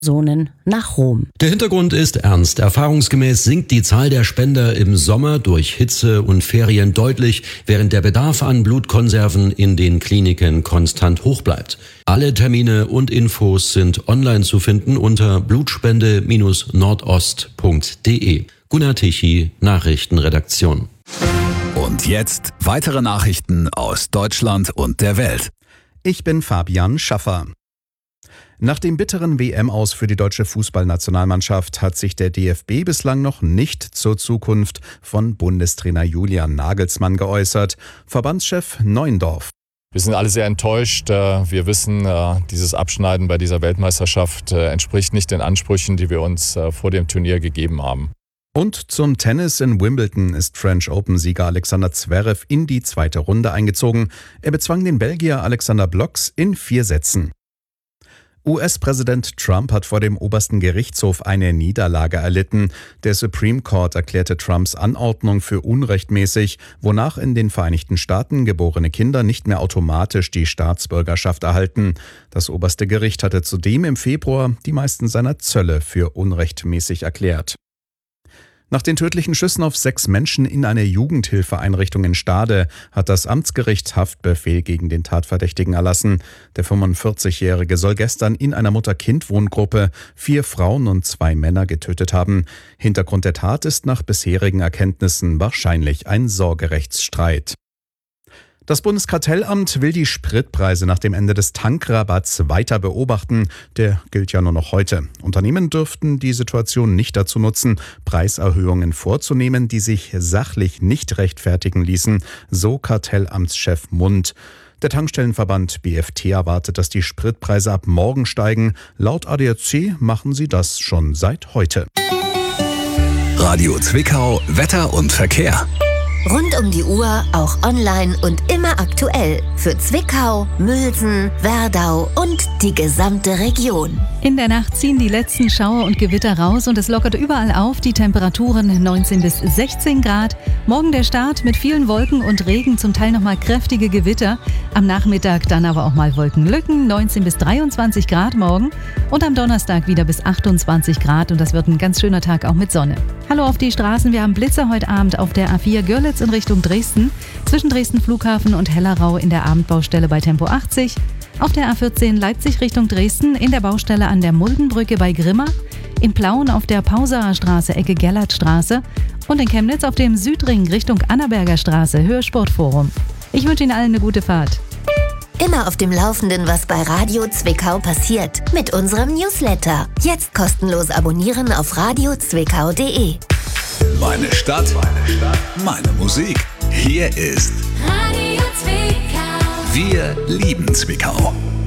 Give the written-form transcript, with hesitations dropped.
Personen nach Rom. Der Hintergrund ist ernst. Erfahrungsgemäß sinkt die Zahl der Spender im Sommer durch Hitze und Ferien deutlich, während der Bedarf an Blutkonserven in den Kliniken konstant hoch bleibt. Alle Termine und Infos sind online zu finden unter blutspende-nordost.de. Gunnar Tichy, Nachrichtenredaktion. Und jetzt weitere Nachrichten aus Deutschland und der Welt. Ich bin Fabian Schaffer. Nach dem bitteren WM-Aus für die deutsche Fußballnationalmannschaft hat sich der DFB bislang noch nicht zur Zukunft von Bundestrainer Julian Nagelsmann geäußert. Verbandschef Neuendorf. Wir sind alle sehr enttäuscht. Wir wissen, dieses Abschneiden bei dieser Weltmeisterschaft entspricht nicht den Ansprüchen, die wir uns vor dem Turnier gegeben haben. Und zum Tennis in Wimbledon ist French Open-Sieger Alexander Zverev in die zweite Runde eingezogen. Er bezwang den Belgier Alexander Blocks in 4 Sätzen. US-Präsident Trump hat vor dem obersten Gerichtshof eine Niederlage erlitten. Der Supreme Court erklärte Trumps Anordnung für unrechtmäßig, wonach in den Vereinigten Staaten geborene Kinder nicht mehr automatisch die Staatsbürgerschaft erhalten. Das oberste Gericht hatte zudem im Februar die meisten seiner Zölle für unrechtmäßig erklärt. Nach den tödlichen Schüssen auf 6 Menschen in einer Jugendhilfeeinrichtung in Stade hat das Amtsgericht Haftbefehl gegen den Tatverdächtigen erlassen. Der 45-Jährige soll gestern in einer Mutter-Kind-Wohngruppe 4 Frauen und 2 Männer getötet haben. Hintergrund der Tat ist nach bisherigen Erkenntnissen wahrscheinlich ein Sorgerechtsstreit. Das Bundeskartellamt will die Spritpreise nach dem Ende des Tankrabatts weiter beobachten. Der gilt ja nur noch heute. Unternehmen dürften die Situation nicht dazu nutzen, Preiserhöhungen vorzunehmen, die sich sachlich nicht rechtfertigen ließen, so Kartellamtschef Mund. Der Tankstellenverband BFT erwartet, dass die Spritpreise ab morgen steigen. Laut ADAC machen sie das schon seit heute. Radio Zwickau, Wetter und Verkehr. Rund um die Uhr, auch online und immer aktuell. Für Zwickau, Mülsen, Werdau und die gesamte Region. In der Nacht ziehen die letzten Schauer und Gewitter raus und es lockert überall auf. Die Temperaturen 19 bis 16 Grad. Morgen der Start mit vielen Wolken und Regen, zum Teil nochmal kräftige Gewitter. Am Nachmittag dann aber auch mal Wolkenlücken, 19 bis 23 Grad morgen. Und am Donnerstag wieder bis 28 Grad und das wird ein ganz schöner Tag auch mit Sonne. Hallo auf die Straßen, wir haben Blitzer heute Abend auf der A4 Görlitz in Richtung Dresden, zwischen Dresden Flughafen und Hellerau in der Abendbaustelle bei Tempo 80, auf der A14 Leipzig Richtung Dresden in der Baustelle an der Muldenbrücke bei Grimma, in Plauen auf der Pausaer Straße Ecke Gerlandstraße und in Chemnitz auf dem Südring Richtung Annaberger Straße Höhe Sportforum. Ich wünsche Ihnen allen eine gute Fahrt. Immer auf dem Laufenden, was bei Radio Zwickau passiert. Mit unserem Newsletter. Jetzt kostenlos abonnieren auf radiozwickau.de. Meine Stadt, meine Musik. Hier ist Radio Zwickau. Wir lieben Zwickau.